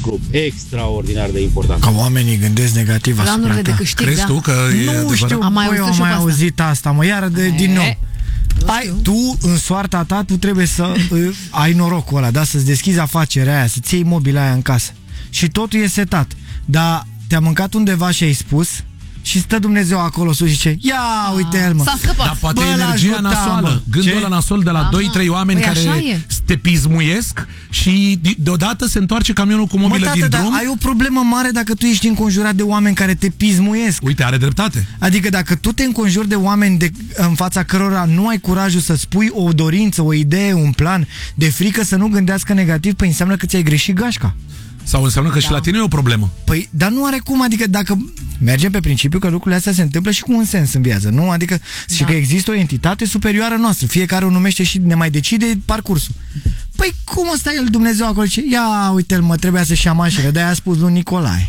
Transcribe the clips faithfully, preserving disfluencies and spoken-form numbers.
lucru extraordinar de important. Că oamenii gândesc negativ asupra Planurile ta. de câștig, Crezi da. tu că Nu e știu, Am mai băi, eu auzit am și mai eu pe asta. auzit asta, mă, iară de, din nou. Ai, tu, în soarta ta, tu trebuie să uh, ai norocul ăla, da? Să-ți deschizi afacerea aia, să-ți iei mobila aia în casă. Și totul e setat. Dar te-a mâncat undeva și ai spus și stă Dumnezeu acolo sus și zice, ia uite-l, mă. S-a scăpat. Dar poate Bă, energia l-ajutam, nasoală, mă. gândul Ce? ăla nasol de la Da, doi trei oameni păi așa care e. te pismuiesc și deodată se întoarce camionul cu Mă, mobilă tată, din dar drum. ai o problemă mare dacă tu ești înconjurat de oameni care te pismuiesc. Uite, are dreptate. Adică dacă tu te înconjuri de oameni de, în fața cărora nu ai curajul să spui o dorință, o idee, un plan, de frică să nu gândească negativ, păi înseamnă că ți-ai greșit gașca. Sau înseamnă că Da. și la tine e o problemă. Păi, dar nu are cum, adică dacă mergem pe principiu că lucrurile astea se întâmplă și cu un sens în viață, nu? Adică da. Și că există o entitate superioară noastră, fiecare o numește și ne mai decide parcursul. Păi cum o stai el Dumnezeu acolo și ia uite-l, mă, trebuia să-și ia mașină, de-aia a spus lui Nicolae.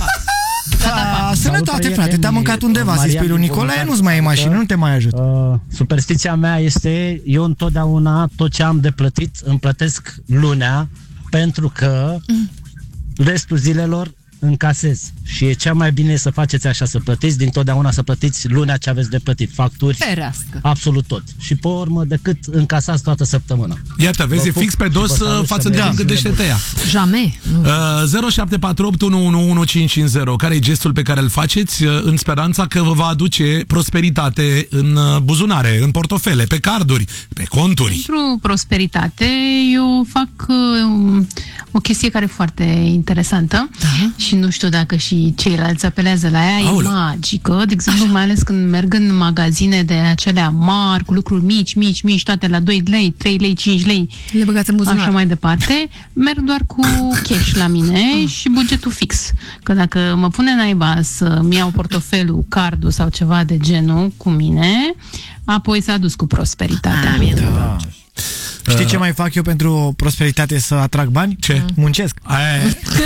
Da, sănătate, frate, te-a mâncat undeva, să-i spui lui Nicolae, nu-ți mai e mașină, nu te mai ajut. Uh, superstiția mea este, eu întotdeauna tot ce am de plătit îmi plătesc lunea, pentru că restul zilelor încasez. Și e cea mai bine să faceți așa, să plătiți dintotdeauna, să plătiți lunea ce aveți de plătit, facturi, Ferească. absolut tot. Și pe urmă, decât încasați toată săptămâna. Iată, vezi, e fix pe dos față de cum gândește-te ea. Jamais. Uh, zero șapte patru opt unu unu unu cinci cinci zero. Care e gestul pe care îl faceți uh, în speranța că vă va aduce prosperitate în uh, buzunare, în portofele, pe carduri, pe conturi? Pentru prosperitate, eu fac uh, o chestie care e foarte interesantă și nu știu dacă și ceilalți apelează la ea. Aoleu. E magică, de exemplu, mai ales când merg în magazine de acelea mari, cu lucruri mici, mici, mici, toate la doi lei, trei lei, cinci lei, Le băgați în buzunar. așa mai departe, merg doar cu cash la mine și bugetul fix. Că dacă mă pune naiba să-mi iau portofelul, cardul sau ceva de genul cu mine, apoi s-a dus cu prosperitatea. Da. Știi ce mai fac eu pentru prosperitate, să atrag bani? Ce? Muncesc. Aia.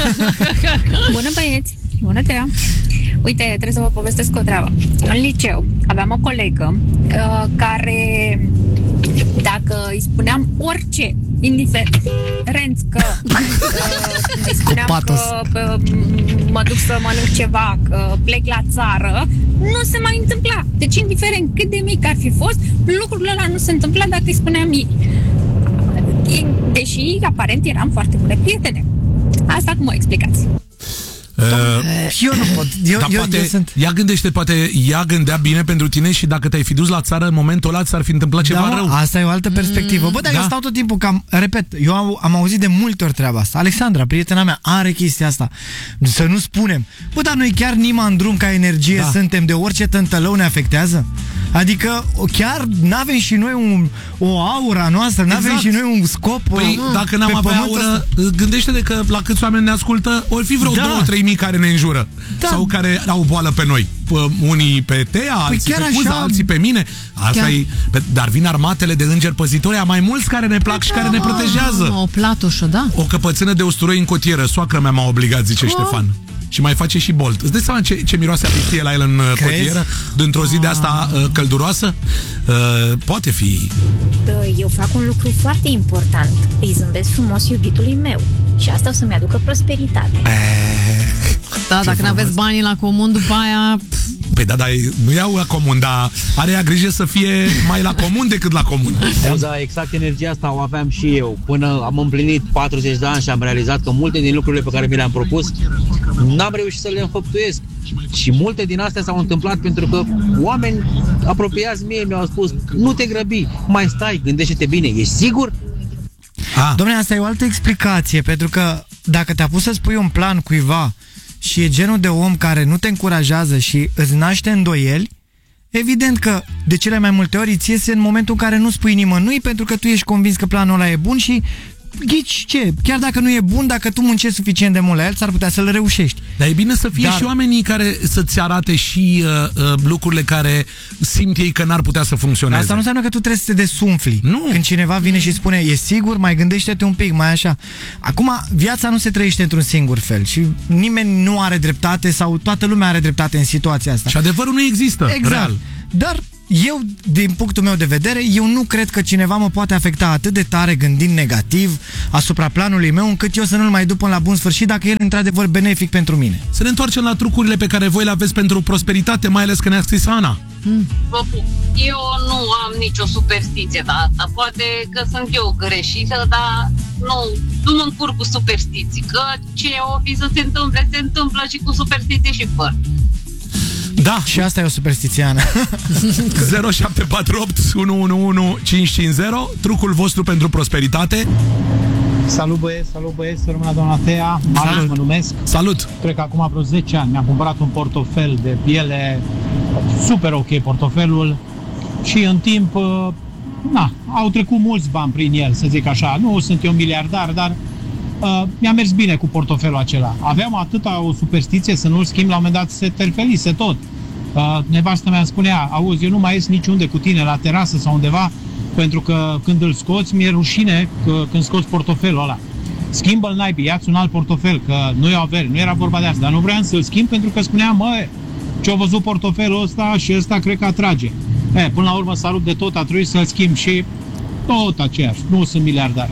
Bună băieți! Bună Tea! Uite, trebuie să vă povestesc o treabă. În liceu aveam o colegă uh, care, dacă îi spuneam orice, indiferent că uh, îi spuneam patos. că uh, mă duc să mănânc ceva, că plec la țară, nu se mai întâmpla. Deci, indiferent cât de mic ar fi fost, lucrurile ăla nu se întâmpla dacă îi spuneam ei. Deși, aparent, eram foarte bune prietene. Asta cum o explicați? Uh, Eu nu pot. Eu, Dar eu, poate, eu sunt... ea gândește, poate ea gândea bine pentru tine și dacă te-ai fi dus la țară în momentul ăla s-ar fi întâmplat ceva Da, mă, rău. asta e o altă perspectivă. Bă, dar Da. eu stau tot timpul cam, repet, eu am, am auzit de multe ori treaba asta. Alexandra, prietena mea, are chestia asta. Să nu spunem. Bă, dar noi chiar nimeni în drum ca energie Da. suntem, de orice tântălău ne afectează? Adică chiar n-avem și noi un, o aura noastră, n-avem Exact. și noi un scop. Păi, uh, dacă n-am pe avea pământul aură, ăsta. gândește-te că la câți oameni ne ascultă, ori fi vreo Da. două, trei mii care ne înjură. Da. Sau care au boală pe noi. P- unii pe Tea, alții chiar pe Cuza, așa. alții pe mine. Asta Chiar. e, pe, dar vin armatele de îngeri păzitori, mai mulți care ne plac și care ne protejează. O platoșă, da? O căpățână de usturoi în cotieră, soacră mea m-a obligat, zice Ștefan. Și mai face și Bolt. Îți dai seama ce, ce miroase a pictie la el în uh, Crezi? cotieră? Dintr-o zi de asta uh, călduroasă? Uh, poate fi. Eu fac un lucru foarte important. Îi zâmbesc frumos iubitului meu. Și asta o să-mi aducă prosperitate. Da, dacă n-aveți banii la comun, după aia... Păi da, dar nu iau la comun, dar are ea grijă să fie mai la comun decât la comun. Da, exact energia asta o aveam și eu. Până am împlinit patruzeci de ani și am realizat că multe din lucrurile pe care mi le-am propus n-am reușit să le înfăptuiesc. Și multe din astea s-au întâmplat pentru că oameni apropiați mie mi-au spus: nu te grăbi, mai stai, gândește-te bine, ești sigur? Ah. Dom'le, asta e o altă explicație, pentru că dacă te-a pus să spui un plan cuiva și e genul de om care nu te încurajează și îți naște îndoieli, evident că de cele mai multe ori îți iese în momentul în care nu spui nimănui, pentru că tu ești convins că planul ăla e bun și ghici ce? Chiar dacă nu e bun, dacă tu muncești suficient de mult la el, s-ar putea să-l reușești. Dar e bine să fie Dar... și oamenii care să-ți arate și uh, uh, lucrurile care simt ei că n-ar putea să funcționeze. Asta nu înseamnă că tu trebuie să te desumfli. Nu. Când cineva vine și spune, e sigur, mai gândește-te un pic, mai așa. Acum, viața nu se trăiește într-un singur fel și nimeni nu are dreptate sau toată lumea are dreptate în situația asta. Și adevărul nu există, Exact. real. Dar eu, din punctul meu de vedere, eu nu cred că cineva mă poate afecta atât de tare gândind negativ asupra planului meu, încât eu să nu-l mai duc până la bun sfârșit dacă el e într-adevăr benefic pentru mine. Să ne întoarcem la trucurile pe care voi le aveți pentru prosperitate, mai ales că ne-a scris Ana. Hmm. Vă pup. Eu nu am nicio superstiție de asta. Poate că sunt eu greșită, dar nu, nu mă încurc cu superstiții. Că ce o fi să se întâmple, se întâmplă și cu superstiție și fără. Da, și asta e o superstițiană. zero șapte patru opt unu unu unu cinci cinci zero, trucul vostru pentru prosperitate. Salut băieți, salut băieți, să rămână doamna Tea, Marius mă numesc. Salut! Cred că acum vreo zece ani mi-am cumpărat un portofel de piele, super ok portofelul, și în timp, na, au trecut mulți bani prin el, să zic așa. Nu sunt eu miliardar, dar uh, mi-a mers bine cu portofelul acela. Aveam atâta o superstiție să nu-l schimb, la un moment dat se terfelise tot. Uh, nevastă mea îmi spunea, auzi, eu nu mai ies niciunde cu tine la terasă sau undeva, pentru că când îl scoți, mi-e rușine că, când scoți portofelul ăla. Schimbă-l naibii, ia-ți un alt portofel, că nu e avere, nu era vorba de asta, dar nu vreau să-l schimb pentru că spunea, mă, ce-a văzut portofelul ăsta și ăsta cred că atrage. E, până la urmă s-a rupt de tot, a trebuit să-l schimb și tot aceeași, nu sunt miliardar.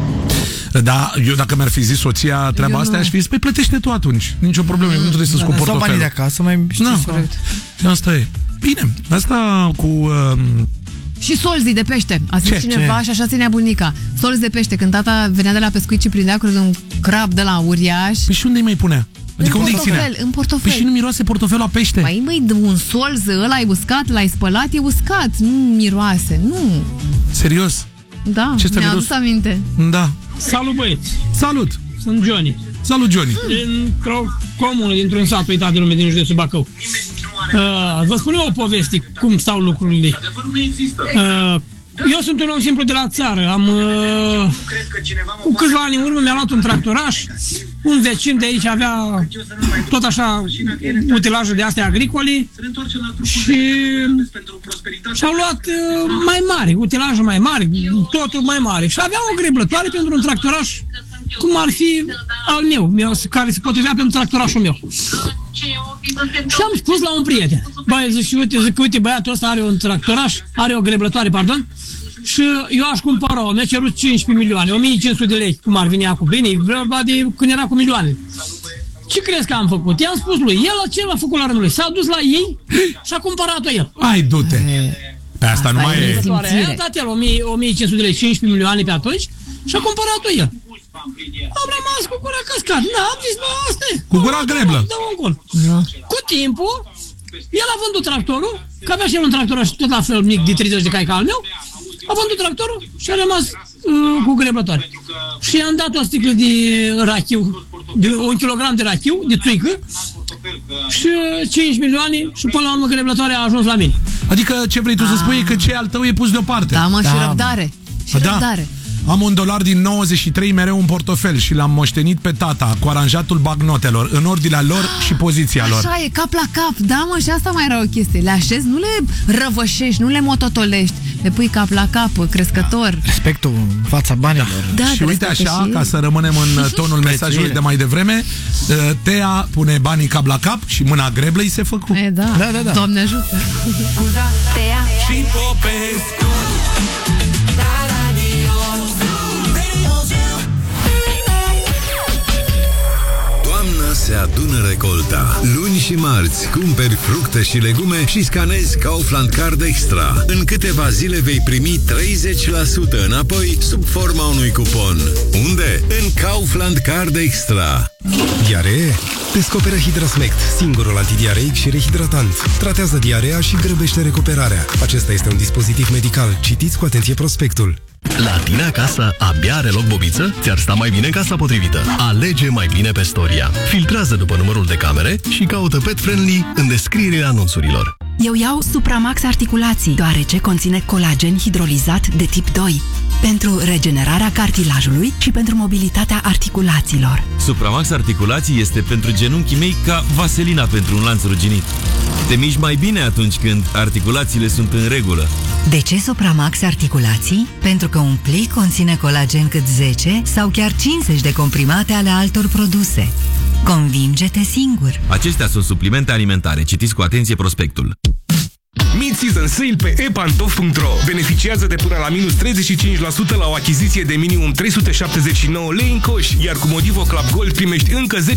Da, eu dacă mi-ar fi zis soția treaba Eu asta, nu. aș fi zis, păi plătește tu atunci, nicio problemă, mm, nu trebuie să-ți Da, cu da, sau portofelul. banii de acasă, mai știi, Da. corect. Și asta e. Bine, asta cu... Uh, Și solzii de pește. A zis Ce? cineva Ce? și așa ținea bunica. Solzi de pește. Când tata venea de la pescuit și prindea cu un crab de la uriaș. Păi și unde îi mai punea? Adică în unde îi portofel, ținea? în portofel. Păi și nu miroase portofelul a pește? Mai măi, un solz, ăla e uscat, l-ai spălat, e uscat. Nu miroase, nu. Serios? Da, Ce ți-a mi-a miros? adus aminte. Da. Salut băieți, Salut! sunt Johnny. Salut, Johnny! Dintr-o comună, dintr-un sat uitat de lume din județul Bacău. Uh, vă spun eu o poveste, cum stau lucrurile. Uh, eu sunt un om simplu de la țară. Am, uh, cu câțiva ani în urmă mi-am luat un tractoraș. Un vecin de aici avea tot așa utilaje de astea agricole și și-au luat uh, mai mari, utilaje mai mari, totul mai mare. Și avea o greblătoare pentru un tractoraș cum ar fi al meu, meu care se potrivea pentru tractorașul meu. Și am spus la un prieten, băi, zic, uite, zic, uite, băiatul ăsta are un tractoraș, are o greblătoare, pardon, și eu aș cumpăra-o, mi-a cerut cincisprezece milioane, o mie cinci sute de lei, cum ar veni acum, bine, vorba de când era cu milioane. Ce crezi că am făcut? I-am spus lui, el ce a făcut la rândul lui, s-a dus la ei și a cumpărat-o el. Hai, du-te! Pe asta, Asta nu mai e e... nesimțire. A dat el o mie cinci sute de lei, cincisprezece milioane pe atunci și a cumpărat-o el. Am rămas cu gura căscat. Da, am zis, bă, asta e. Cu gura greblă. Dă un gol. Cu timpul, el a vândut tractorul, că avea și el un tractor tot la fel mic de treizeci de cai ca al meu, a vândut tractorul și a rămas uh, cu greblătoare. Și i-am dat o sticlă de rachiu, de un kilogram de rachiu, de țuică, și cinci milioane și până la urmă greblătoarea a ajuns la mine. Adică ce vrei tu să spui e că ce al tău e pus deoparte. Da, mă, și Da, răbdare. Și Da. răbdare. Am un dolar din nouăzeci și trei, mereu un portofel și l-am moștenit pe tata cu aranjatul bagnotelor, în ordinea lor și poziția lor. Așa e, cap la cap. Da, mă, și asta mai era o chestie. Le așezi, nu le răvășești, nu le mototolești. Le pui cap la cap, crescător. Respectul în fața banilor. Da, Și uite respectă așa, și ca să rămânem în tonul mesajului de mai devreme, Tea pune banii cap la cap și mâna greblei se făcu. E, da. Da, da, da. Doamne ajută. Tea. Și Popescu. Toamna se adună recolta. Luni și marți cumperi fructe și legume și scanezi Kaufland Card Extra. În câteva zile vei primi treizeci la sută înapoi sub forma unui cupon. Unde? În Kaufland Card Extra. Diaree? Descoperă Hidrasmect, singurul antidiareic și rehidratant. Tratează diarea și grăbește recuperarea. Acesta este un dispozitiv medical. Citiți cu atenție prospectul. La tine acasă abia are loc bobiță? Ți-ar sta mai bine în casa potrivită. Alege mai bine pe Storia. Filtrează după numărul de camere și caută pet friendly în descrierile anunțurilor. Eu iau Supramax Articulații, deoarece conține colagen hidrolizat de tip doi, pentru regenerarea cartilajului și pentru mobilitatea articulațiilor. Supramax Articulații este pentru genunchii mei ca vaselina pentru un lanț ruginit. Te miști mai bine atunci când articulațiile sunt în regulă. De ce Supramax Articulații? Pentru că un plic conține colagen cât zece sau chiar cincizeci de comprimate ale altor produse. Convinge-te singur! Acestea sunt suplimente alimentare. Citiți cu atenție prospectul. Mid-season sale pe e pantof punct ro. Beneficiază de până la minus treizeci și cinci la sută la o achiziție de minimum trei sute șaptezeci și nouă lei în coș, iar cu Modivo Club Gold primești încă zece